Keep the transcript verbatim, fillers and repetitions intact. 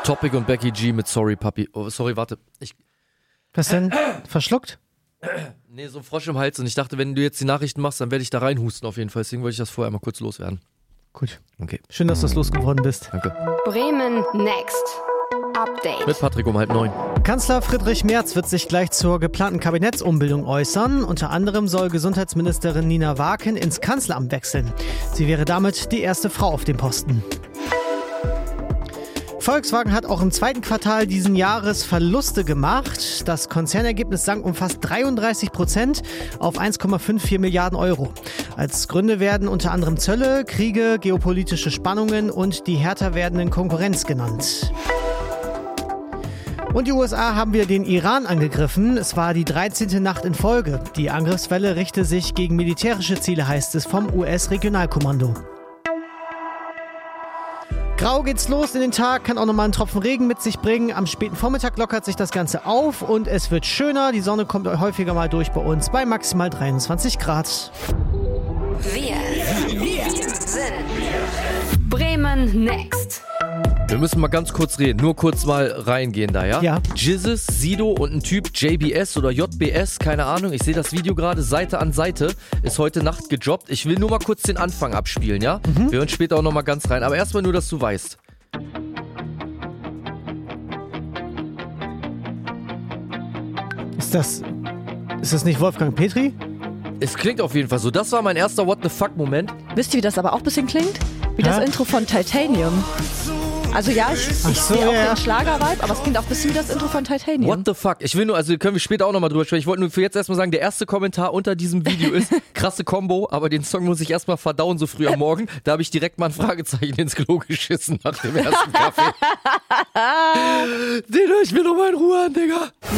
Topic und Becky G mit Sorry Papi. Oh, sorry, warte. Ich, Was denn? Verschluckt? nee, so ein Frosch im Hals und ich dachte, wenn du jetzt die Nachrichten machst, dann werde ich da reinhusten auf jeden Fall. Deswegen wollte ich das vorher mal kurz loswerden. Gut. Okay. Schön, dass du es losgeworden bist. Danke. Bremen Next. Update. Mit Patrick um halb neun. Kanzler Friedrich Merz wird sich gleich zur geplanten Kabinettsumbildung äußern. Unter anderem soll Gesundheitsministerin Nina Waken ins Kanzleramt wechseln. Sie wäre damit die erste Frau auf dem Posten. Volkswagen hat auch im zweiten Quartal diesen Jahres Verluste gemacht. Das Konzernergebnis sank um fast dreiunddreißig Prozent auf eins Komma vierundfünfzig Milliarden Euro. Als Gründe werden unter anderem Zölle, Kriege, geopolitische Spannungen und die härter werdenden Konkurrenz genannt. Und die U S A haben wieder den Iran angegriffen. Es war die dreizehnte Nacht in Folge. Die Angriffswelle richte sich gegen militärische Ziele, heißt es vom U S-Regionalkommando. Grau geht's los in den Tag, kann auch nochmal einen Tropfen Regen mit sich bringen. Am späten Vormittag lockert sich das Ganze auf und es wird schöner. Die Sonne kommt häufiger mal durch bei uns bei maximal dreiundzwanzig Grad. Wir, wir sind Bremen Next. Wir müssen mal ganz kurz reden, nur kurz mal reingehen da, ja? Ja. Jizzes, Sido und ein Typ J B S oder J B S, keine Ahnung, ich sehe das Video gerade Seite an Seite, ist heute Nacht gedroppt. Ich will nur mal kurz den Anfang abspielen, ja? Mhm. Wir hören später auch noch mal ganz rein, aber erstmal nur, dass du weißt. Ist das, ist das nicht Wolfgang Petri? Es klingt auf jeden Fall so. Das war mein erster What the fuck-Moment. Wisst ihr, wie das aber auch ein bisschen klingt? Wie Hä? das Intro von Titanium. Also ja, ich, ich so, sehe auch ja. den Schlager-Vibe, aber es klingt auch ein bisschen wie das Intro von Titanium. What the fuck? Ich will nur, also können wir später auch nochmal drüber sprechen. Ich wollte nur für jetzt erstmal sagen, der erste Kommentar unter diesem Video ist, krasse Kombo, aber den Song muss ich erstmal verdauen so früh am Morgen. Da habe ich direkt mal ein Fragezeichen ins Klo geschissen nach dem ersten Kaffee. Den höre ich mir nochmal in Ruhe an, Digga.